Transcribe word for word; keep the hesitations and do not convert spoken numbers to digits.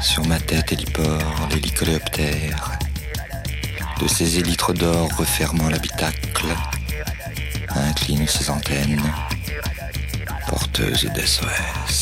Sur ma tête hélipore, l'hélicoléoptère, de ses élytres d'or refermant l'habitacle, incline ses antennes, porteuses d'S O S.